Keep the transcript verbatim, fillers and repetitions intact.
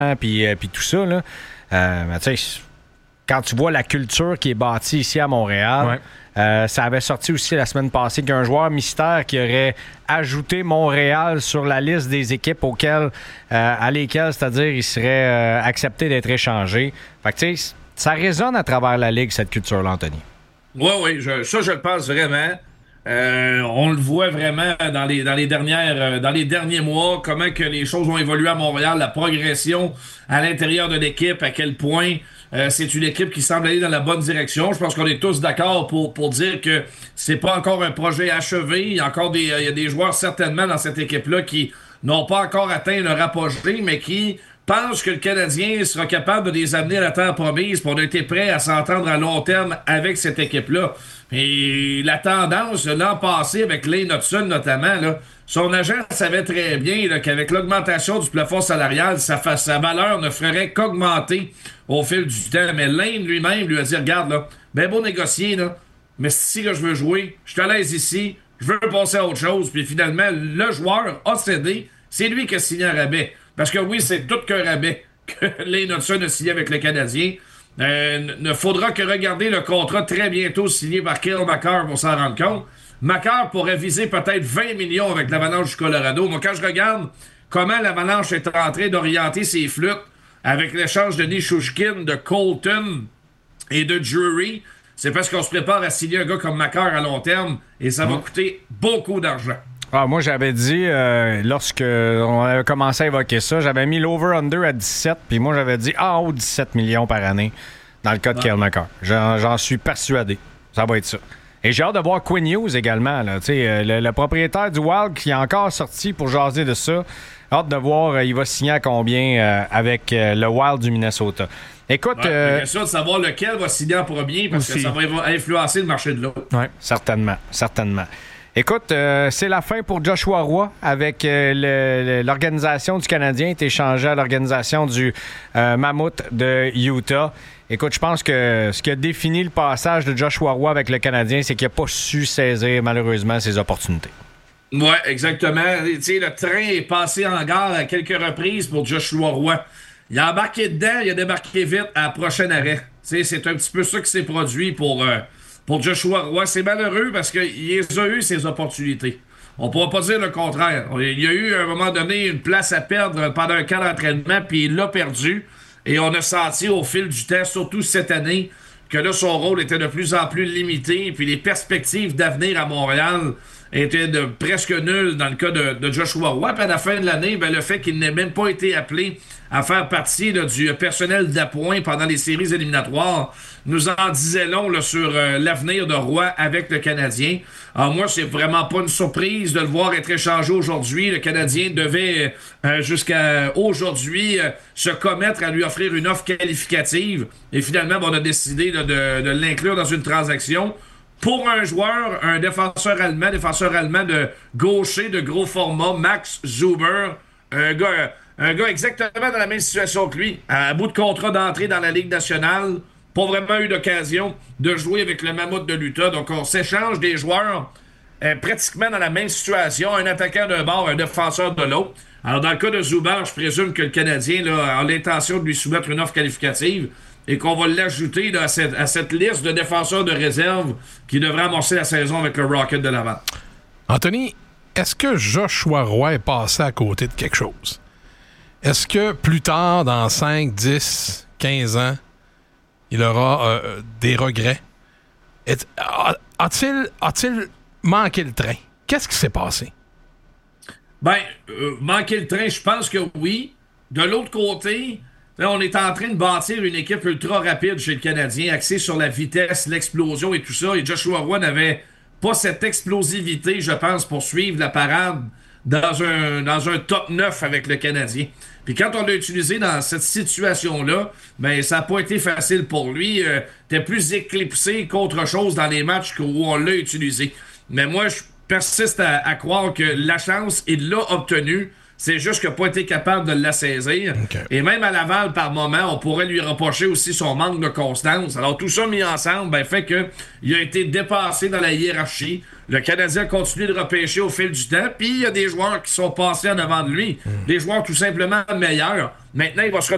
puis, euh, puis tout ça, là. Euh, mais tu sais, quand tu vois la culture qui est bâtie ici à Montréal, ouais. euh, ça avait sorti aussi la semaine passée qu'un joueur mystère qui aurait ajouté Montréal sur la liste des équipes auxquelles, euh, à lesquelles, c'est-à-dire, il serait euh, accepté d'être échangé. Fait que tu sais, ça résonne à travers la Ligue, cette culture-là, Anthony. Oui, oui, je, ça, je le pense vraiment. Euh, on le voit vraiment dans les dans les dernières euh, dans les derniers mois, comment que les choses ont évolué à Montréal, la progression à l'intérieur de l'équipe, à quel point euh, c'est une équipe qui semble aller dans la bonne direction. Je pense qu'on est tous d'accord pour pour dire que c'est pas encore un projet achevé. Il y a encore des il y a des joueurs certainement dans cette équipe-là qui n'ont pas encore atteint leur apogée, mais qui pensent que le Canadien sera capable de les amener à la terre promise, pour on a été prêt à s'entendre à long terme avec cette équipe-là. Et la tendance, l'an passé, avec Lane Hudson notamment, là, son agent savait très bien là, qu'avec l'augmentation du plafond salarial, sa, fa- sa valeur ne ferait qu'augmenter au fil du temps. Mais Lane lui-même lui a dit, regarde, là, ben beau négocier, là, mais si là, je veux jouer, je suis à l'aise ici, je veux passer à autre chose. Puis finalement, le joueur a cédé, c'est lui qui a signé un rabais. Parce que oui, c'est tout qu'un rabais que Lane Hudson a signé avec le Canadien. Euh, ne faudra que regarder le contrat très bientôt signé par Cale Makar pour s'en rendre compte. Makar pourrait viser peut-être vingt millions avec l'Avalanche du Colorado. Moi, quand je regarde comment l'Avalanche est en train d'orienter ses flûtes avec l'échange de Nichushkin, de Colton et de Drury, c'est parce qu'on se prépare à signer un gars comme Makar à long terme et ça va coûter beaucoup d'argent. Ah, moi, j'avais dit, euh, lorsque on avait commencé à évoquer ça, j'avais mis l'over-under à dix-sept, puis moi, j'avais dit en haut dix-sept millions par année dans le cas de ouais. Cale Makar. J'en, j'en suis persuadé. Ça va être ça. Et j'ai hâte de voir Quinn Hughes également. Là. Euh, le, le propriétaire du Wild qui est encore sorti pour jaser de ça. Hâte de voir, euh, il va signer à combien euh, avec euh, le Wild du Minnesota. Écoute... Ouais, euh, bien sûr de savoir lequel va signer en premier parce aussi. Que ça va influencer le marché de l'autre. Oui, certainement. Certainement. Écoute, euh, c'est la fin pour Joshua Roy avec euh, le, le, l'organisation du Canadien est échangé à l'organisation du euh, Mammouth de Utah. Écoute, je pense que ce qui a défini le passage de Joshua Roy avec le Canadien, c'est qu'il n'a pas su saisir malheureusement ses opportunités. Oui, exactement. Tu sais, le train est passé en gare à quelques reprises pour Joshua Roy. Il a embarqué dedans, il a débarqué vite à la prochaine arrêt. Tu sais, c'est un petit peu ça qui s'est produit pour... Euh, Pour Joshua Roy, c'est malheureux parce qu'il a eu ses opportunités. On ne pourra pas dire le contraire. Il y a eu, à un moment donné, une place à perdre pendant un camp d'entraînement, puis il l'a perdu. Et on a senti au fil du temps, surtout cette année, que là, son rôle était de plus en plus limité, puis les perspectives d'avenir à Montréal étaient de presque nulles dans le cas de, de Joshua Roy. Puis à la fin de l'année, ben, le fait qu'il n'ait même pas été appelé à faire partie là, du personnel d'appoint pendant les séries éliminatoires nous en disait long là, sur euh, l'avenir de Roy avec le Canadien. Alors moi, c'est vraiment pas une surprise de le voir être échangé aujourd'hui. Le Canadien devait euh, jusqu'à aujourd'hui euh, se commettre à lui offrir une offre qualificative. Et finalement, ben, on a décidé là, de, de l'inclure dans une transaction. Pour un joueur, un défenseur allemand, défenseur allemand de gaucher, de gros format, Max Zuber, un gars, un gars exactement dans la même situation que lui, à bout de contrat d'entrée dans la Ligue nationale, pas vraiment eu d'occasion de jouer avec le Mammouth de l'Utah. Donc on s'échange des joueurs euh, pratiquement dans la même situation, un attaquant d'un bord, un défenseur de l'autre. Alors dans le cas de Zuber, je présume que le Canadien là, a l'intention de lui soumettre une offre qualificative et qu'on va l'ajouter là, à, cette, à cette liste de défenseurs de réserve qui devrait amorcer la saison avec le Rocket de Laval. Anthony, est-ce que Joshua Roy est passé à côté de quelque chose? Est-ce que plus tard, dans cinq, dix, quinze ans, il aura euh, des regrets? Est, a, a-t-il, a-t-il manqué le train? Qu'est-ce qui s'est passé? Ben, euh, manquer le train, je pense que oui. De l'autre côté... Là, on est en train de bâtir une équipe ultra rapide chez le Canadien, axée sur la vitesse, l'explosion et tout ça. Et Joshua Roy n'avait pas cette explosivité, je pense, pour suivre la parade dans un, dans un top neuf avec le Canadien. Puis quand on l'a utilisé dans cette situation-là, ben ça n'a pas été facile pour lui. Euh, t'es plus éclipsé qu'autre chose dans les matchs où on l'a utilisé. Mais moi, je persiste à, à croire que la chance, il l'a obtenue. C'est juste qu'il n'a pas été capable de la saisir. Okay. Et même à Laval, par moment, on pourrait lui reprocher aussi son manque de constance. Alors, tout ça mis ensemble ben, fait qu'il a été dépassé dans la hiérarchie. Le Canadien a continué de repêcher au fil du temps. Puis, il y a des joueurs qui sont passés en avant de lui. Mm. Des joueurs tout simplement meilleurs. Maintenant, il va se retrouver